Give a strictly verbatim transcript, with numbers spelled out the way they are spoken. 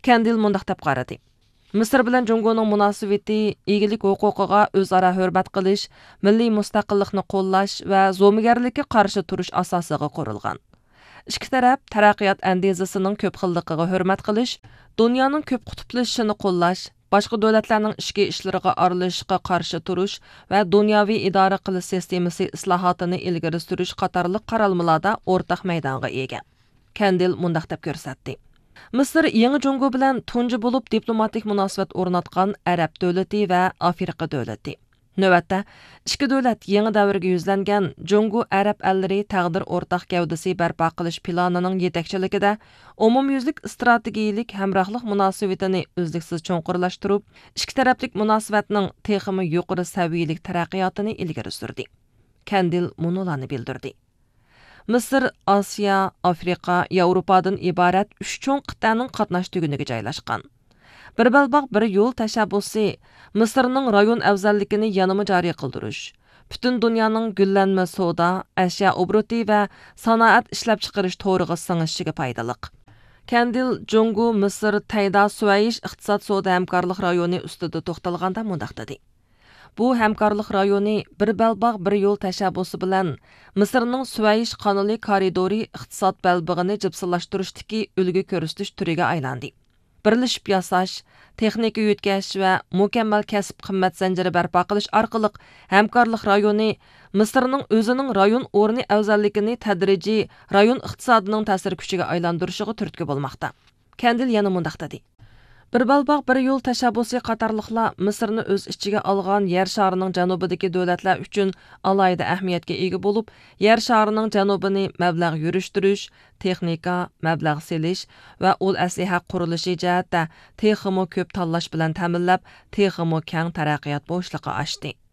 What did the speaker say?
Kandil mundaq deb qaradi. Misr bilan Jungoning munosabati egilik huquqiga o'zaro hurmat qilish, milliy mustaqillikni qo'llash va zo'migarlikka qarshi turish asosiga qurilgan. Ikki taraf taraqqiyot andezasining ko'p xilligiga hurmat qilish, dunyoning ko'p qutblashishini qo'llash, boshqa davlatlarning ichki ishlariga aralashishiga qarshi turish va dunyoviy idora qilish sistemasi islohotini ilgari surish qatorliq qaralmalarda o'rtaq maydonga ega. Kandil mundaq deb ko'rsatdi. Misr yangi Jungo bilan tunji bo'lib diplomatik munosabat o'rnatgan Arab davlati va Afrika davlati. Navbatda, ikki davlat yangi davrga yuzlangan Jungo Arab allari taqdir o'rtaq gavdasi barpo qilish planining yetakchiligida umumyuzlik strategiyalik hamrohlik munosabatini uzluksiz cho'nqurlashtirib, ikki taraflik munosabatning texmi yuqori saviyalik taraqqiyotini ilgari surdi. Kandil munolarni bildirdi. Misr, Osiyo, Afrika, Yevropadan iborat uch cho'ng qit'aning qatnash tuguniga joylashgan. Bir balbaq bir yo'l tashabbusi Misrning rayon afzalligini yanama joriy qildirish, butun dunyoning gullanma savdo, ashyo obro'ti va sanoat ishlab chiqarish to'g'riga sing'ishiga foydali. Kandil Jungo, Misr, Tayda, Suvayish iqtisod savdo hamkorlik rayoni ustida to'xtalganda mundaq dedi. Bu hamkorlik rayoni bir balbaq bir yo'l tashabbusi bilan Misrning Suvayish qanali koridori iqtisod balbig'ini jipsilashtirishdagi ulgu ko'rsatish turiga aylandi. Birlashib yasash, texnika yetkash va mukammal kasb qimmat zanjiri barpo qilish orqali hamkorlik rayoni Misrning o'zining rayon o'rni afzalligini tadrijiy rayon iqtisodining ta'sir kuchiga aylantirishiga turtki bo'lmoqda. Kandil yana mundaq dedi. Bir balbaq bir yo'l tashabbusi qatorliqlar Misrni o'z ichiga olgan yer sharining janubidagi davlatlar uchun alohida ahamiyatga ega bo'lib, yer sharining janubini mablag' yurishtirish, texnika, mablag' selish va ul asliha qurilishi jihatda texmo ko'p tanlash bilan ta'minlab, texmo keng taraqqiyot bo'shlig'i ochdi.